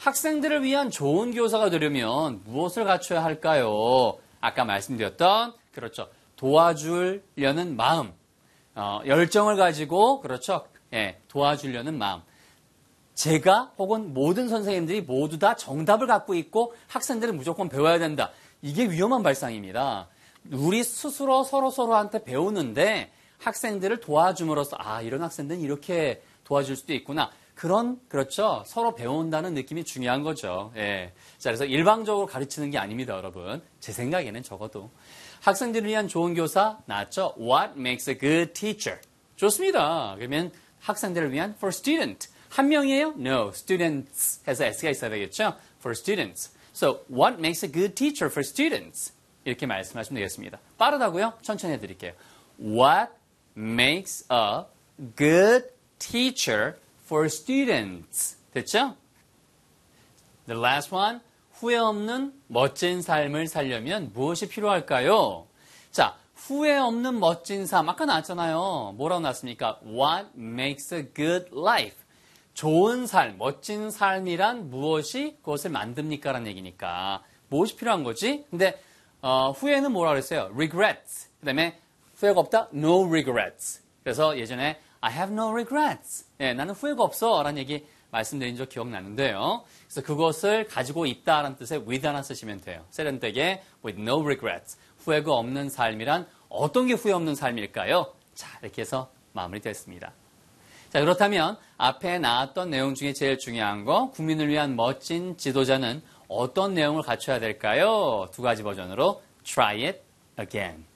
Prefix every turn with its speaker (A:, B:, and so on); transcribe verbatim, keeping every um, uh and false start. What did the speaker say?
A: 학생들을 위한 좋은 교사가 되려면 무엇을 갖춰야 할까요? 아까 말씀드렸던 그렇죠. 도와주려는 마음, 어, 열정을 가지고 그렇죠. 예, 도와주려는 마음. 제가 혹은 모든 선생님들이 모두 다 정답을 갖고 있고 학생들은 무조건 배워야 된다. 이게 위험한 발상입니다. 우리 스스로 서로 서로한테 배우는데 학생들을 도와줌으로써 아 이런 학생들은 이렇게 도와줄 수도 있구나. 그런 그렇죠. 서로 배운다는 느낌이 중요한 거죠. 예. 자, 그래서 일방적으로 가르치는 게 아닙니다, 여러분. 제 생각에는 적어도 학생들을 위한 좋은 교사 나왔죠. What makes a good teacher? 좋습니다. 그러면 학생들을 위한 for student 한 명이에요? No, students 해서 s가 있어야 되겠죠. For students. So, what makes a good teacher for students? 이렇게 말씀하시면 되겠습니다. 빠르다고요? 천천히 해드릴게요. What makes a good teacher for students? 됐죠? The last one. 후회 없는 멋진 삶을 살려면 무엇이 필요할까요? 자, 후회 없는 멋진 삶. 아까 나왔잖아요. 뭐라고 나왔습니까? What makes a good life? 좋은 삶, 멋진 삶이란 무엇이 그것을 만듭니까? 라는 얘기니까. 무엇이 필요한 거지? 근데 어, 후회는 뭐라 그랬어요? regrets. 그 다음에 후회가 없다? no regrets. 그래서 예전에 I have no regrets. 예, 나는 후회가 없어. 라는 얘기 말씀드린 적 기억나는데요. 그래서 그것을 가지고 있다라는 뜻의 with 하나 쓰시면 돼요. 세련되게 with no regrets. 후회가 없는 삶이란 어떤 게 후회 없는 삶일까요? 자, 이렇게 해서 마무리됐습니다. 자, 그렇다면 앞에 나왔던 내용 중에 제일 중요한 거 국민을 위한 멋진 지도자는 어떤 내용을 갖춰야 될까요? 두 가지 버전으로 try it again.